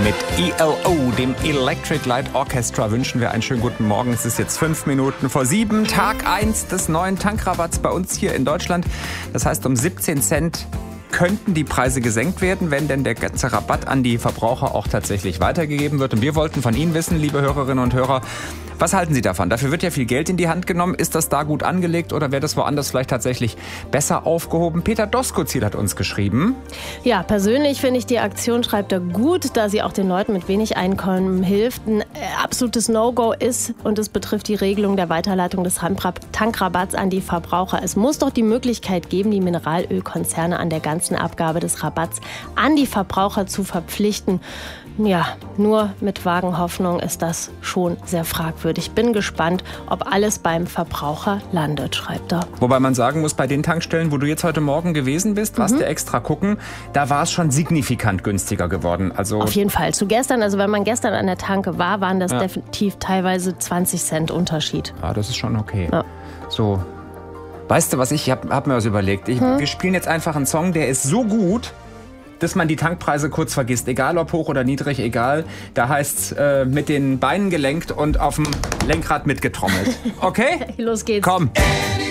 mit ELO, dem Electric Light Orchestra, wünschen wir einen schönen guten Morgen. Es ist jetzt 5 Minuten vor 7, Tag 1 des neuen Tankrabatts bei uns hier in Deutschland. Das heißt, um 17 Cent könnten die Preise gesenkt werden, wenn denn der ganze Rabatt an die Verbraucher auch tatsächlich weitergegeben wird. Und wir wollten von Ihnen wissen, liebe Hörerinnen und Hörer, was halten Sie davon? Dafür wird ja viel Geld in die Hand genommen. Ist das da gut angelegt oder wäre das woanders vielleicht tatsächlich besser aufgehoben? Peter Doskozil hat uns geschrieben. Ja, persönlich finde ich die Aktion, schreibt er, gut, da sie auch den Leuten mit wenig Einkommen hilft. Ein absolutes No-Go ist, und es betrifft die Regelung der Weiterleitung des Tankrabatts an die Verbraucher. Es muss doch die Möglichkeit geben, die Mineralölkonzerne an der ganzen Abgabe des Rabatts an die Verbraucher zu verpflichten. Ja, nur mit vagen Hoffnung ist das schon sehr fragwürdig. Bin gespannt, ob alles beim Verbraucher landet, schreibt er. Wobei man sagen muss, bei den Tankstellen, wo du jetzt heute Morgen gewesen bist, warst du extra gucken, da war es schon signifikant günstiger geworden. Also auf jeden Fall. Zu gestern, also wenn man gestern an der Tanke war, waren das definitiv teilweise 20 Cent Unterschied. Ja, das ist schon okay. Ja. So, weißt du was, ich hab mir was überlegt. Wir spielen jetzt einfach einen Song, der ist so gut, dass man die Tankpreise kurz vergisst. Egal ob hoch oder niedrig, egal. Da heißt's mit den Beinen gelenkt und auf dem Lenkrad mitgetrommelt. Okay? Los geht's. Komm.